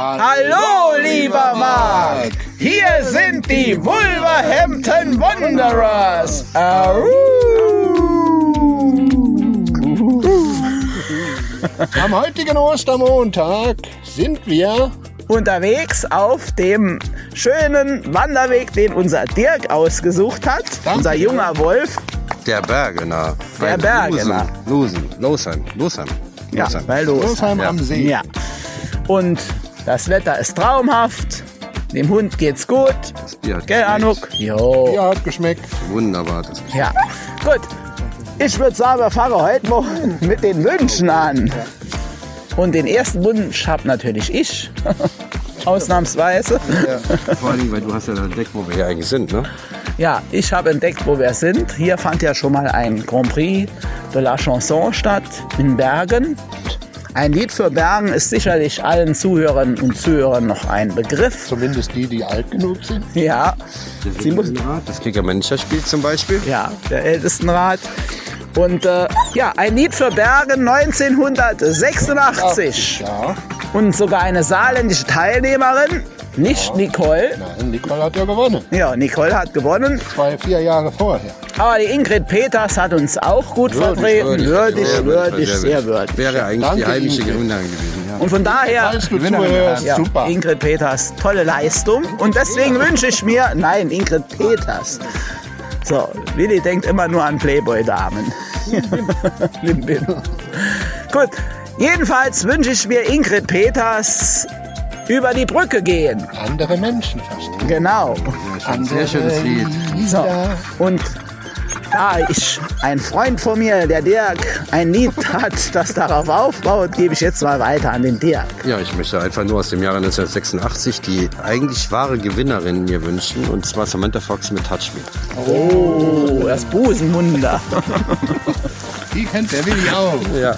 Hallo, lieber Marc! Hier sind die Wolverhampton Wanderers! Am heutigen Ostermontag sind wir unterwegs auf dem schönen Wanderweg, den unser Dirk ausgesucht hat. Danke. Unser junger Wolf. Der Bergener. Der Bergener. Losheim. Ja, bei Losheim am See. Ja. Und das Wetter ist traumhaft. Dem Hund geht's gut. Das Bier hat Gell, geschmeckt. Anuk? Jo. Ja, hat geschmeckt. Wunderbar. Das Ja. Gut. Ich würde sagen, wir fangen heute mal mit den Wünschen an. Und den ersten Wunsch habe natürlich ich. Ausnahmsweise. Ja. Vor allem, weil du hast ja entdeckt, wo wir hier eigentlich sind, ne? Ja, ich habe entdeckt, wo wir sind. Hier fand ja schon mal ein Grand Prix de la Chanson statt in Bergen. Ein Lied für Bergen ist sicherlich allen Zuhörerinnen und Zuhörern noch ein Begriff. Zumindest die alt genug sind. Ja, sie muss, Das Kicker-Manager-Spiel zum Beispiel. ja, der Ältestenrat. Und ja, ein Lied für Bergen 1986. Ja. Und sogar eine saarländische Teilnehmerin, nicht Nicole. Nein, Nicole hat ja gewonnen. Ja, Nicole hat gewonnen. 4 Jahre vorher. Aber die Ingrid Peters hat uns auch gut vertreten. Würdig, sehr würdig. Wäre eigentlich Danke, die heimische Ingrid. Gewinnerin gewesen. Ja. Und von daher, Falls du zuhörst, ja, super. Ingrid Peters, tolle Leistung. Und deswegen wünsche ich mir, nein, Ingrid Peters. So, Willi denkt immer nur an Playboy-Damen. Bim, bim. Gut, jedenfalls wünsche ich mir Ingrid Peters über die Brücke gehen. Andere Menschen verstehen. Genau. Ein sehr schönes Lied. So, und da ein Freund von mir, der Dirk, ein Lied hat, das darauf aufbaut, gebe ich jetzt mal weiter an den Dirk. Ja, ich möchte einfach nur aus dem Jahre 1986 die eigentlich wahre Gewinnerin mir wünschen. Und zwar Samantha Fox mit Touch Me. Oh, das Busenwunder. Die kennt der Willi auch. Ja.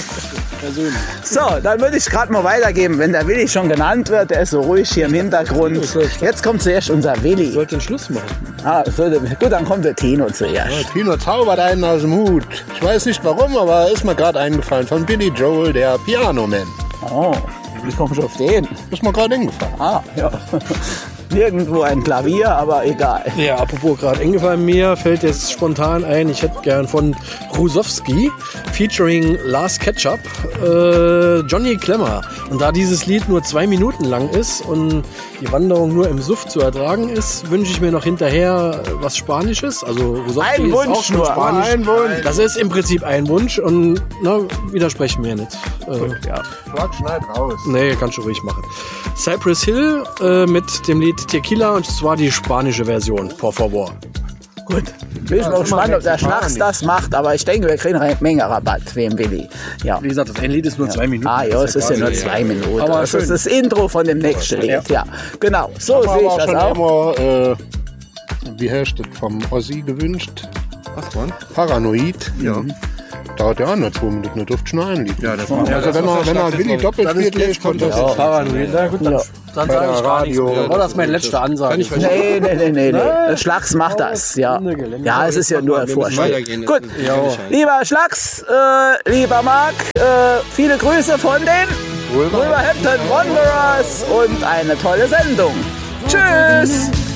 So, dann würde ich gerade mal weitergeben, wenn der Willi schon genannt wird, der ist so ruhig hier im Hintergrund. Jetzt kommt zuerst unser Willi. Sollte den Schluss machen. Gut, dann kommt der Tino zuerst. Tino zaubert einen aus dem Hut. Ich weiß nicht warum, aber ist mir gerade eingefallen. Von Billy Joel, der Piano Man. Oh, wie kommst du auf den? Ist mir gerade eingefallen. Ah, ja. Nirgendwo ein Klavier, aber egal. Ja, apropos gerade eingefallen, mir fällt jetzt spontan ein, ich hätte gern von Rusowski featuring Lars Ketchup Johnny Klemmer. Und da dieses Lied nur 2 Minuten lang ist und die Wanderung nur im Suff zu ertragen ist, wünsche ich mir noch hinterher was Spanisches. Also Rusowski Ein ist Wunsch auch schon nur. Spanisch. Ein Wunsch. Das ist im Prinzip ein Wunsch und widersprechen mir nicht. Ja. Schlag, schneid raus. Nee, kannst du ruhig machen. Cypress Hill mit dem Lied Tequila und zwar die spanische Version, por favor. Gut. Bin ich mal gespannt, ob der Schlags das macht, aber ich denke, wir kriegen eine Menge Rabatt wegen Willi. Ja. Wie gesagt, das ein Lied ist nur 2 Minuten. Ah ja, es ist ja nur 2 Minuten. Aber das schön. ist das Intro von dem nächsten Lied. Ja, genau. So sehe ich das auch. Immer, wie heißt das, vom Ossi gewünscht? Was, Mann? Paranoid. Ja. Dauert ja auch nur 2 Minuten, da dürfte schon ein Lied. Ja, das Also wenn er Willi doppelt spielt, legt von das. Paranoid. Na gut, dann Ja. sage der ich gar nichts Radio. mehr. War das meine letzte Ansage? Nee. Schlags macht das, ja. Ja, es ist ja nur ein Vorschlag. Weitergehen. Gut, lieber Schlags, lieber Marc, viele Grüße von den Wolverhampton Wanderers und eine tolle Sendung. Tschüss!